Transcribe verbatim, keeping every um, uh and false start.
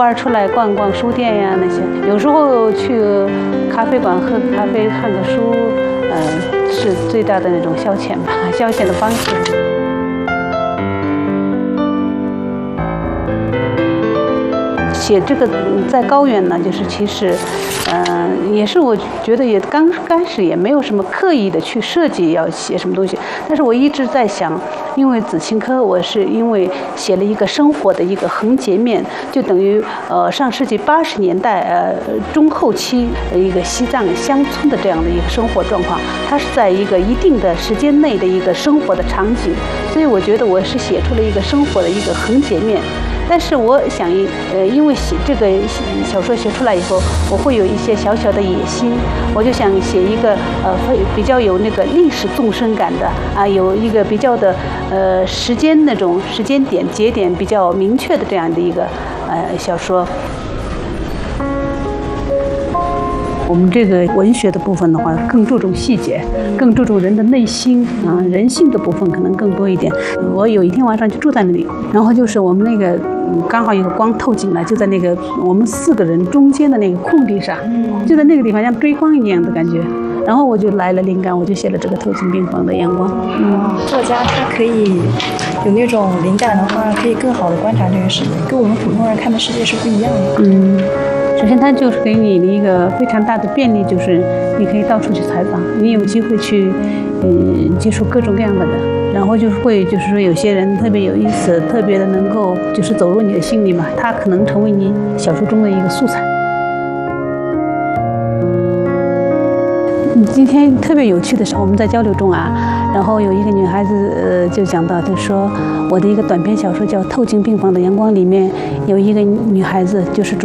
尔出来逛逛书店呀那些，有时候去咖啡馆喝咖啡、看个书，呃，是最大的那种消遣吧，消遣的方式。写这个在高原呢，就是其实，嗯、呃，也是我觉得也刚开始也没有什么刻意的去设计要写什么东西，但是我一直在想，因为子青科我是因为写了一个生活的一个横截面，就等于呃上世纪八十年代呃中后期一个西藏乡村的这样的一个生活状况，它是在一个一定的时间内的一个生活的场景，所以我觉得我是写出了一个生活的一个横截面。但是我想，呃，因为写这个小说写出来以后，我会有一些小小的野心，我就想写一个呃，会比较有那个历史纵深感的啊，有一个比较的呃时间那种时间点节点比较明确的这样的一个呃小说。我们这个文学的部分的话，更注重细节，更注重人的内心啊，人性的部分可能更多一点。我有一天晚上就住在那里，然后就是我们那个刚好有个光透进来，就在那个我们四个人中间的那个空地上，就在那个地方像追光一样的感觉。然后我就来了灵感，我就写了这个透进病房的阳光。 嗯，作家他可以有那种灵感的话，可以更好的观察这个世界，跟我们普通人看的世界是不一样的。 嗯。首先，它就是给你一个非常大的便利，就是你可以到处去采访，你有机会去，嗯，接触各种各样的人，然后就是会，就是说有些人特别有意思，特别的能够就是走入你的心里嘛，他可能成为你小说中的一个素材。今天特别有趣的是，我们在交流中啊，然后有一个女孩子呃就讲到，就说我的一个短篇小说叫《透进病房的阳光》，里面有一个女孩子就是主。